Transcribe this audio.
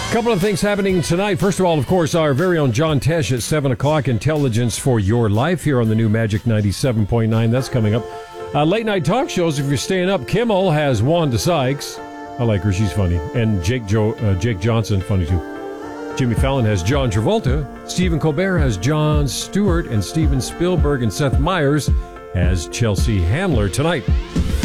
Couple of things happening tonight. First of all, of course, our very own John Tesh at 7 o'clock, Intelligence for Your Life, here on the new Magic 97.9. That's coming up. Late night talk shows, if you're staying up, Kimmel has Wanda Sykes. I like her. She's funny. And Jake Johnson, funny too. Jimmy Fallon has John Travolta. Stephen Colbert has Jon Stewart. And Steven Spielberg and Seth Meyers has Chelsea Handler tonight.